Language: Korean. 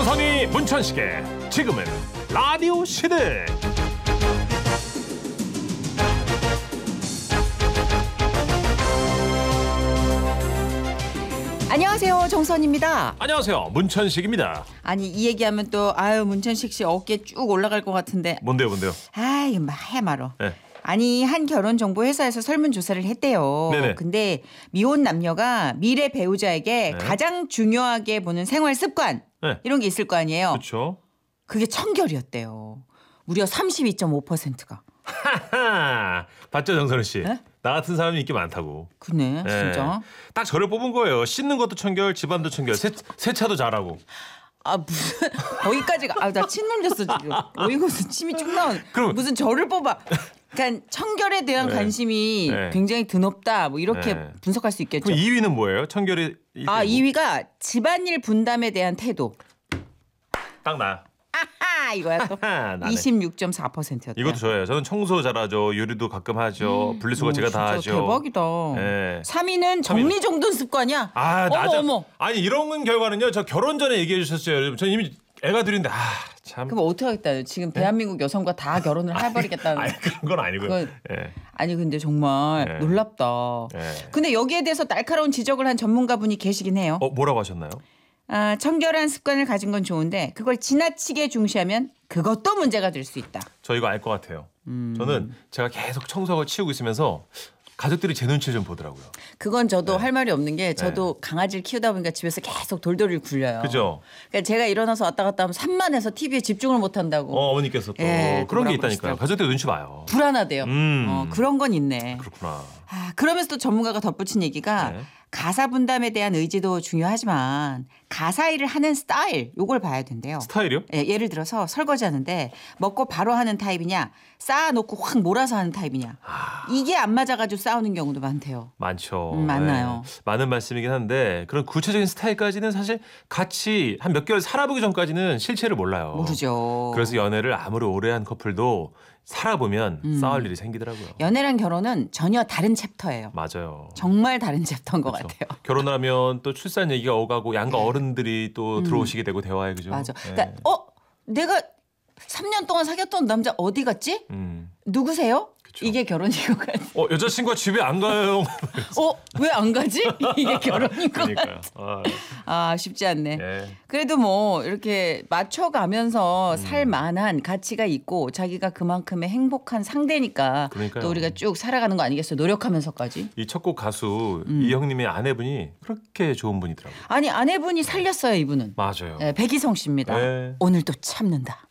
조선이 문천식의 지금은 라디오 시대. 안녕하세요, 정선입니다. 안녕하세요, 문천식입니다. 아니 이 얘기하면 또 문천식 씨 어깨 쭉 올라갈 것 같은데. 뭔데요? 이거 해 말어. 네. 아니 한 결혼정보회사에서 설문조사를 했대요. 네네. 근데 미혼 남녀가 미래 배우자에게 네. 가장 중요하게 보는 생활 습관 네. 이런 게 있을 거 아니에요. 그렇죠. 그게 청결이었대요. 무려 32.5%가. 하하. 봤죠, 정선우 씨? 네? 나 같은 사람이 인기 많다고. 그네, 네. 진짜. 딱 저를 뽑은 거예요. 씻는 것도 청결, 집안도 청결, 세차도 잘하고. 무슨 거기까지가 나 침 흘렸어 지금. 어이가 없어, 침이 쭉 나오네. 그럼- 무슨 저를 뽑아. 그러니까 청결에 대한 네. 관심이 네. 굉장히 드높다. 뭐 이렇게 네. 분석할 수 있겠죠. 그럼 2위는 뭐예요? 청결이 2위가 집안일 분담에 대한 태도. 딱 나. 이거야 또. 나네. 26.4%였다. 이것도 저예요. 저는 청소 잘하죠. 요리도 가끔 하죠. 분리수거 제가 다 하죠. 대박이다. 네. 3위는 정리정돈 습관이야. 맞아. 어머. 아니 이런 결과는요. 저 결혼 전에 얘기해 주셨어요. 여러분. 전 이미 애가 둘인데 참. 그럼 어떻게 하겠다. 지금 대한민국 여성과 다 결혼을 해버리겠다는. 아니 그런 건 아니고요. 그건- 예. 아니 근데 정말 네. 놀랍다. 네. 근데 여기에 대해서 날카로운 지적을 한 전문가분이 계시긴 해요. 뭐라고 하셨나요? 청결한 습관을 가진 건 좋은데 그걸 지나치게 중시하면 그것도 문제가 될 수 있다. 저 이거 알 것 같아요. 저는 제가 계속 청소하고 치우고 있으면서 가족들이 제 눈치를 좀 보더라고요. 그건 저도 네. 할 말이 없는 게 저도 강아지를 키우다 보니까 집에서 계속 돌돌이 굴려요. 그죠? 그러니까 제가 일어나서 왔다 갔다 하면 산만해서 TV에 집중을 못 한다고. 어머니께서 또 예, 그런 게 뭐라고 있다니까요. 그러시더라고요. 가족들 눈치 봐요. 불안하대요. 음. 그런 건 있네. 그렇구나. 그러면서 또 전문가가 덧붙인 얘기가 네. 가사 분담에 대한 의지도 중요하지만 가사 일을 하는 스타일 요걸 봐야 된대요. 스타일이요? 예를 들어서 설거지하는데 먹고 바로 하는 타입이냐 쌓아놓고 확 몰아서 하는 타입이냐 이게 안 맞아가지고 싸우는 경우도 많대요. 많죠. 많나요? 네. 많은 말씀이긴 한데 그런 구체적인 스타일까지는 사실 같이 한 몇 개월 살아보기 전까지는 실체를 몰라요. 모르죠. 그래서 연애를 아무리 오래 한 커플도 살아보면 싸울 일이 생기더라고요. 연애랑 결혼은 전혀 다른 챕터예요. 맞아요. 정말 다른 챕터인 것 그렇죠. 같아요. 결혼을 하면 또 출산 얘기가 오가고 양가 어른들이 또 들어오시게 되고 대화에 그죠? 맞아. 네. 그러니까 내가 3년 동안 사귀었던 남자 어디 갔지? 음. 누구세요? 그쵸. 이게 결혼인 것 같아. 여자친구가 집에 안 가요. 왜 안 가지? 이게 결혼인 것 같아. 그러니까요. 쉽지 않네. 예. 그래도 뭐 이렇게 맞춰가면서 살 만한 가치가 있고 자기가 그만큼의 행복한 상대니까 그러니까요. 또 우리가 쭉 살아가는 거 아니겠어요? 노력하면서까지. 이 첫 곡 가수 이형님의 아내분이 그렇게 좋은 분이더라고요. 아니 아내분이 살렸어요 이분은. 맞아요. 백이성 씨입니다. 네. 오늘도 참는다.